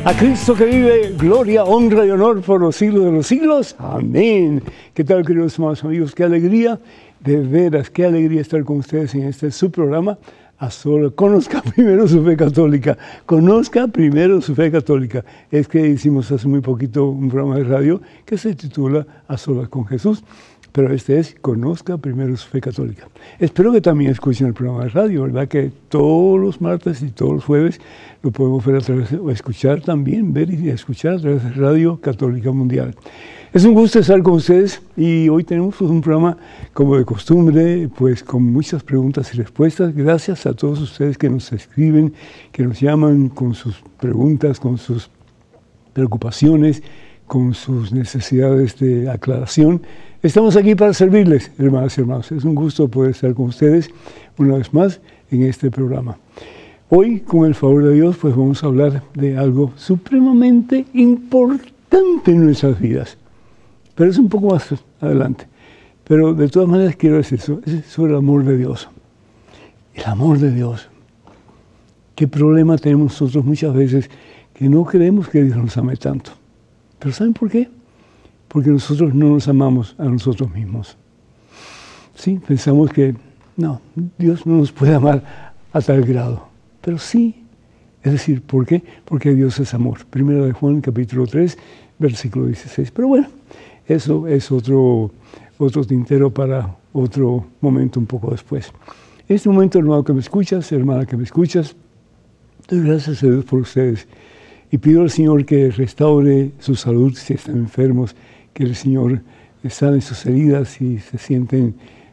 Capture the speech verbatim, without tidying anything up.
A Cristo que vive, gloria, honra y honor por los siglos de los siglos. Amén. ¿Qué tal, queridos hermanos amigos? Qué alegría, de veras, qué alegría estar con ustedes en este su programa. A sola, conozca primero su fe católica. Conozca primero su fe católica. Es que hicimos hace muy poquito un programa de radio que se titula A solas con Jesús. Pero este es Conozca primero su fe católica. Espero que también escuchen el programa de radio, ¿verdad? Que todos los martes y todos los jueves lo podemos ver a través de, o escuchar también, ver y escuchar a través de Radio Católica Mundial. Es un gusto estar con ustedes y hoy tenemos un programa como de costumbre, pues con muchas preguntas y respuestas. Gracias a todos ustedes que nos escriben, que nos llaman con sus preguntas, con sus preocupaciones, con sus necesidades de aclaración. Estamos aquí para servirles, hermanas y hermanos. Es un gusto poder estar con ustedes una vez más en este programa. Hoy, con el favor de Dios, pues vamos a hablar de algo supremamente importante en nuestras vidas. Pero es un poco más adelante. Pero de todas maneras quiero decir eso, es sobre el amor de Dios. El amor de Dios. ¿Qué problema tenemos nosotros muchas veces que no creemos que Dios nos ame tanto? ¿Pero saben por qué? Porque nosotros no nos amamos a nosotros mismos. Sí, pensamos que no, Dios no nos puede amar a tal grado. Pero sí, es decir, ¿por qué? Porque Dios es amor. Primera de Juan, capítulo tres, versículo dieciséis. Pero bueno, eso es otro, otro tintero para otro momento un poco después. En este momento, hermano que me escuchas, hermana que me escuchas, doy gracias a Dios por ustedes. Y pido al Señor que restaure su salud si están enfermos, que el Señor sane sus heridas si se sienten